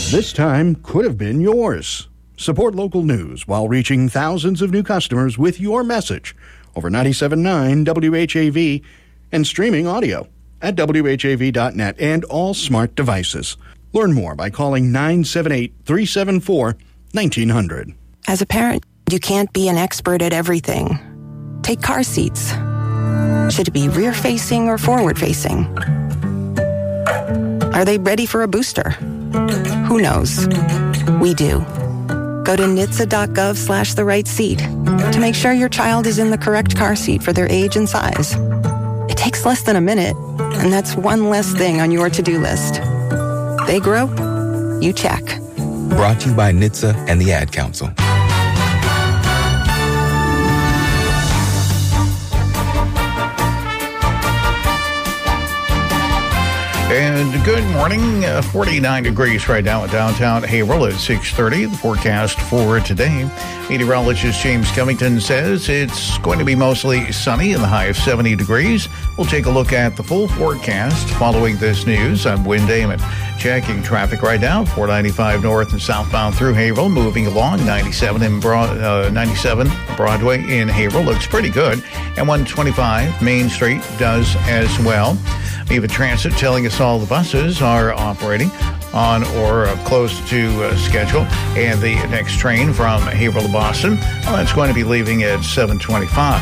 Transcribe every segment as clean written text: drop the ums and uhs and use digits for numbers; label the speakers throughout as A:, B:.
A: This time could have been yours. Support local news while reaching thousands of new customers with your message over 97.9 WHAV and streaming audio at WHAV.net and all smart devices. Learn more by calling 978-374-1900.
B: As a parent, you can't be an expert at everything. Take car seats. Should it be rear-facing or forward-facing? Are they ready for a booster? Who knows? We do. Go to NHTSA.gov/the-right seat to make sure your child is in the correct car seat for their age and size. It takes less than a minute, and that's one less thing on your to-do list. They grow, you check.
C: Brought to you by NHTSA and the Ad Council.
D: And good morning. 49 degrees right now in downtown Haverhill at 6:30. The forecast for today. Meteorologist James Covington says it's going to be mostly sunny in the high of 70 degrees. We'll take a look at the full forecast following this news. I'm Wynn Damon. Checking traffic right now. 495 north and southbound through Haverhill. Moving along. 97 Broadway in Haverhill looks pretty good. And 125 Main Street does as well. Viva Transit telling us all the buses are operating on or close to schedule. And the next train from Haverhill to Boston, that's going to be leaving at 7:25.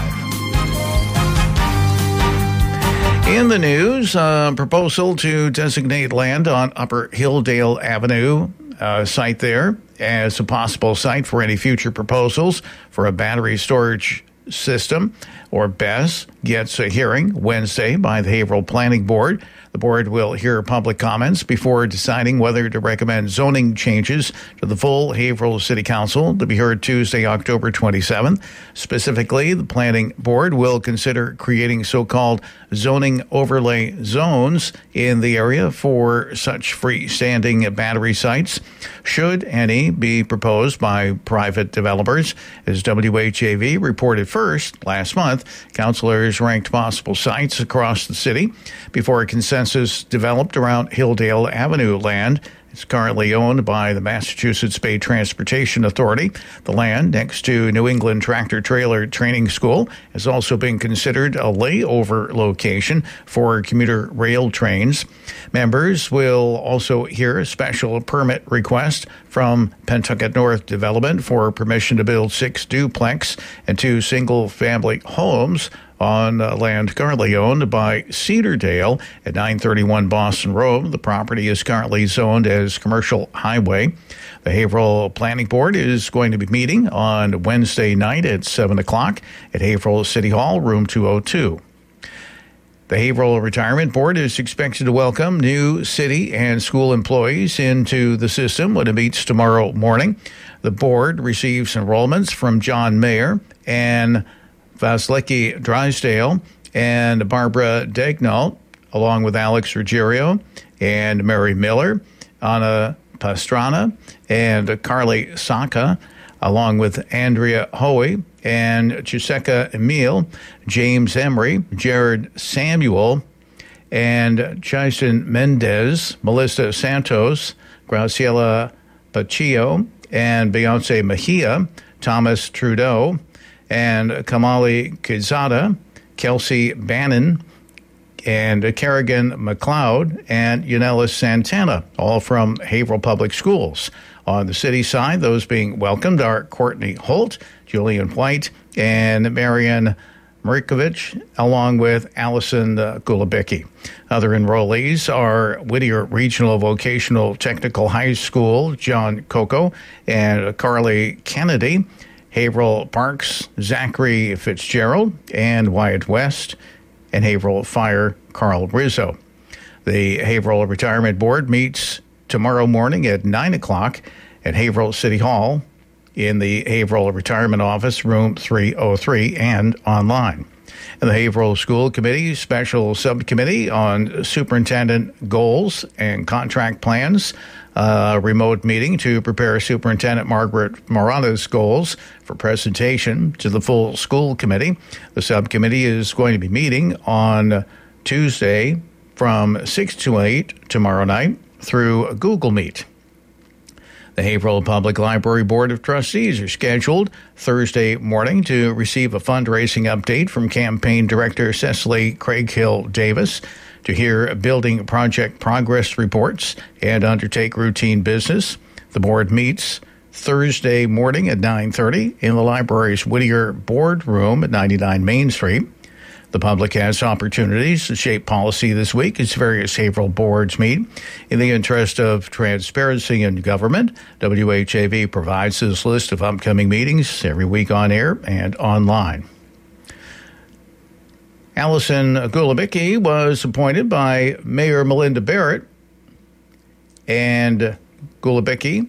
D: In the news, proposal to designate land on Upper Hilldale Avenue site there as a possible site for any future proposals for a battery storage system, or BESS, gets a hearing Wednesday by the Haverhill Planning Board. The board will hear public comments before deciding whether to recommend zoning changes to the full Haverhill City Council to be heard Tuesday, October 27th. Specifically, the planning board will consider creating so-called zoning overlay zones in the area for such freestanding battery sites, should any be proposed by private developers. As WHAV reported first last month, councilors ranked possible sites across the city before a consensus developed around Hilldale Avenue land. It's currently owned by the Massachusetts Bay Transportation Authority. The land next to New England Tractor Trailer Training School has also been considered a layover location for commuter rail trains. Members will also hear a special permit request from Pentucket North Development for permission to build 6 duplex and 2 single-family homes on land currently owned by Cedardale at 931 Boston Road. The property is currently zoned as commercial highway. The Haverhill Planning Board is going to be meeting on Wednesday night at 7 o'clock at Haverhill City Hall, room 202. The Haverhill Retirement Board is expected to welcome new city and school employees into the system when it meets tomorrow morning. The board receives enrollments from John Mayer and Vasiliki Drysdale and Barbara Dagnall, along with Alex Ruggiero and Mary Miller, Anna Pastrana and Carly Saka, along with Andrea Hoey and Chiseka Emile, James Emery, Jared Samuel, and Jason Mendez, Melissa Santos, Graciela Paccio, and Beyonce Mejia, Thomas Trudeau, and Kamali Quezada, Kelsey Bannon, and Kerrigan McLeod, and Yanela Santana, all from Haverhill Public Schools. On the city side, those being welcomed are Courtney Holt, Julian White, and Marian Markovich, along with Allison Gulabicki. Other enrollees are Whittier Regional Vocational Technical High School, John Coco, and Carly Kennedy, Haverhill Parks, Zachary Fitzgerald, and Wyatt West, and Haverhill Fire, Carl Rizzo. The Haverhill Retirement Board meets tomorrow morning at 9 o'clock at Haverhill City Hall in the Haverhill Retirement Office, room 303, and online. And the Haverhill School Committee Special Subcommittee on Superintendent Goals and Contract Plans, remote meeting to prepare Superintendent Margaret Morata's goals for presentation to the full school committee. The subcommittee is going to be meeting on Tuesday from 6 to 8 tomorrow night through Google Meet. The Haverhill Public Library Board of Trustees are scheduled Thursday morning to receive a fundraising update from Campaign Director Cecily Craighill-Davis, to hear building project progress reports and undertake routine business. The board meets Thursday morning at 9:30 in the library's Whittier Boardroom at 99 Main Street. The public has opportunities to shape policy this week as various Haverhill boards meet. In the interest of transparency in government, WHAV provides this list of upcoming meetings every week on air and online. Allison Gulabicki was appointed by Mayor Melinda Barrett, and Gulabicki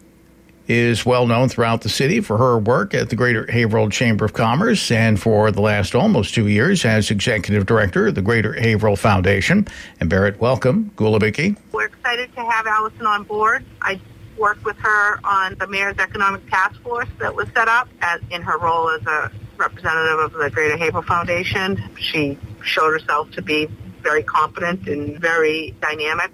D: is well known throughout the city for her work at the Greater Haverhill Chamber of Commerce and for the last almost 2 years as executive director of the Greater Haverhill Foundation. And Barrett, welcome, Gulabicki.
E: We're excited to have Allison on board. I worked with her on the Mayor's Economic Task Force that was set up in her role as a representative of the Greater Haverhill Foundation. She showed herself to be very competent and very dynamic.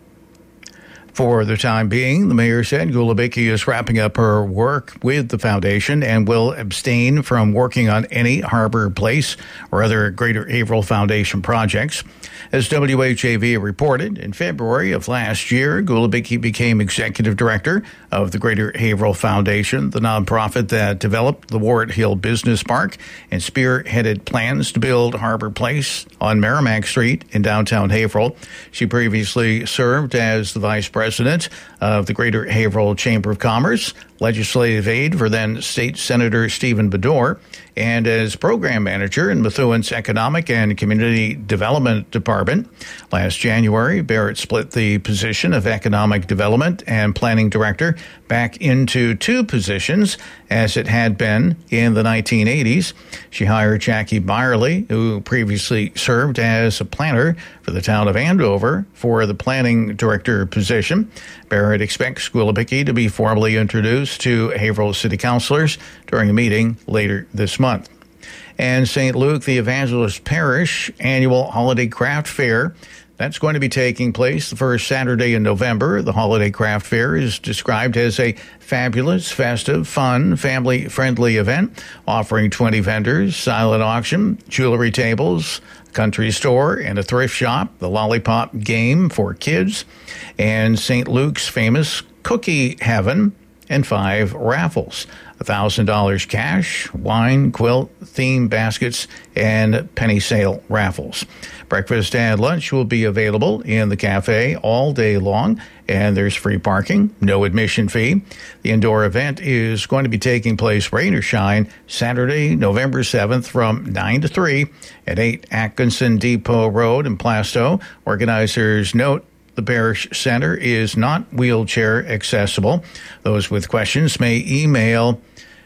D: For the time being, the mayor said Gulabicki is wrapping up her work with the foundation and will abstain from working on any Harbor Place or other Greater Haverhill Foundation projects. As WHAV reported, in February of last year, Gulabicki became executive director of the Greater Haverhill Foundation, the nonprofit that developed the Ward Hill Business Park and spearheaded plans to build Harbor Place on Merrimack Street in downtown Haverhill. She previously served as the vice president of the Greater Haverhill Chamber of Commerce, legislative aide for then State Senator Stephen Bedore, and as program manager in Methuen's Economic and Community Development Department. Last January, Barrett split the position of Economic Development and Planning Director back into two positions, as it had been in the 1980s. She hired Jackie Byerly, who previously served as a planner for the town of Andover, for the Planning Director position. Barrett expects Gulabicki to be formally introduced to Haverhill City Councilors during a meeting later this month. And St. Luke the Evangelist Parish annual holiday craft fair, that's going to be taking place the first Saturday in November. The holiday craft fair is described as a fabulous, festive, fun, family-friendly event offering 20 vendors, silent auction, jewelry tables, country store, and a thrift shop, the Lollipop Game for kids, and St. Luke's famous Cookie Heaven, and 5 raffles. $1,000 cash, wine, quilt, theme baskets, and penny sale raffles. Breakfast and lunch will be available in the cafe all day long, and there's free parking, no admission fee. The indoor event is going to be taking place, rain or shine, Saturday, November 7th from 9 to 3 at 8 Atkinson Depot Road in Plastow. Organizers note the Parish Center is not wheelchair accessible. Those with questions may email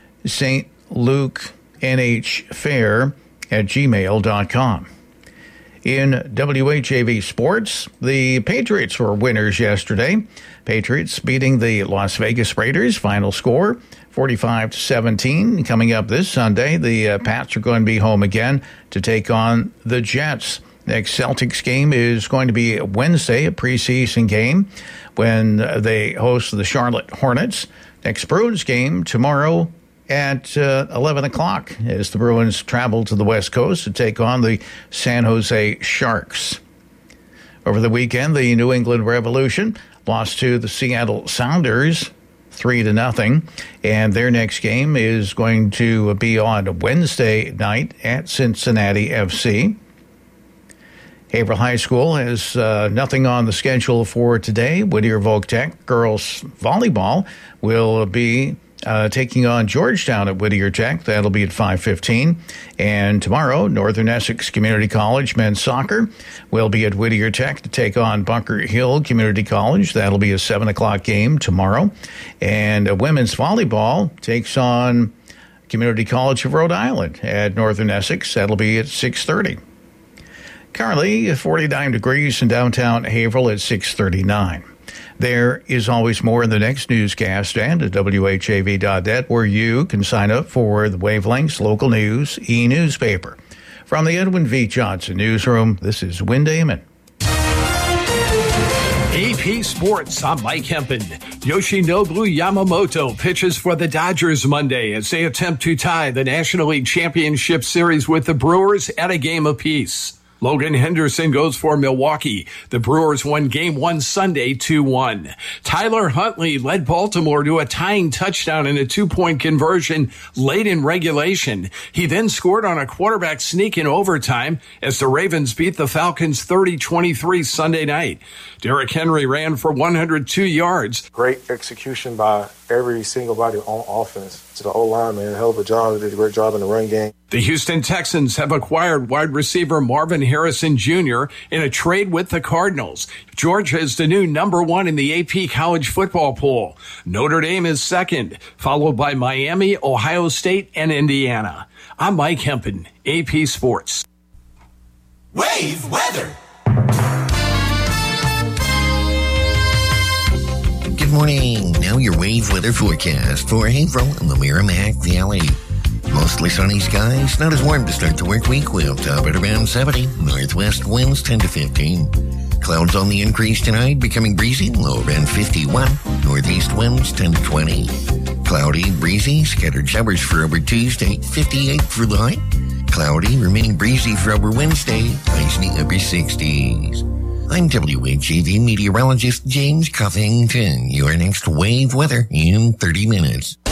D: St. Luke NHFair@gmail.com. In WHAV sports, the Patriots were winners yesterday. Patriots beating the Las Vegas Raiders. Final score 45-17. Coming up this Sunday, the Pats are going to be home again to take on the Jets. Next Celtics game is going to be Wednesday, a preseason game, when they host the Charlotte Hornets. Next Bruins game tomorrow at 11 o'clock as the Bruins travel to the West Coast to take on the San Jose Sharks. Over the weekend, the New England Revolution lost to the Seattle Sounders 3-0, and their next game is going to be on Wednesday night at Cincinnati FC. Haverhill High School has nothing on the schedule for today. Whittier Voc-Tech girls volleyball will be taking on Georgetown at Whittier Tech. That'll be at 5:15. And tomorrow, Northern Essex Community College men's soccer will be at Whittier Tech to take on Bunker Hill Community College. That'll be a 7 o'clock game tomorrow. And women's volleyball takes on Community College of Rhode Island at Northern Essex. That'll be at 6:30. Currently, 49 degrees in downtown Haverhill at 6:39. There is always more in the next newscast and at WHAV.net, where you can sign up for the Wavelengths Local News e-newspaper. From the Edwin V. Johnson Newsroom, this is Win Damon.
F: 8 AP Sports, I'm Mike Hempen. Yoshinobu Yamamoto pitches for the Dodgers Monday as they attempt to tie the National League Championship Series with the Brewers at a game apiece. Logan Henderson goes for Milwaukee. The Brewers won Game 1 Sunday 2-1. Tyler Huntley led Baltimore to a tying touchdown in a 2-point conversion late in regulation. He then scored on a quarterback sneak in overtime as the Ravens beat the Falcons 30-23 Sunday night. Derrick Henry ran for 102 yards.
G: Great execution by every single body on offense. To the O-line, man, hell of a job. They did a great job in the run game.
F: The Houston Texans have acquired wide receiver Marvin Harrison Jr. in a trade with the Cardinals. Georgia is the new number 1 in the AP college football poll. Notre Dame is second, followed by Miami, Ohio State, and Indiana. I'm Mike Hempen, AP Sports.
H: Wave weather.
I: Good morning. Now your wave weather forecast for Haverhill and the Merrimack Valley. Mostly sunny skies, not as warm to start the work week. We'll top at around 70. Northwest winds 10 to 15. Clouds on the increase tonight, becoming breezy, low around 51. Northeast winds 10 to 20. Cloudy, breezy, scattered showers for over Tuesday, 58 for the high. Cloudy, remaining breezy for over Wednesday, highs in the upper 60s. I'm WHAV meteorologist James Cuffington. Your next wave weather in 30 minutes.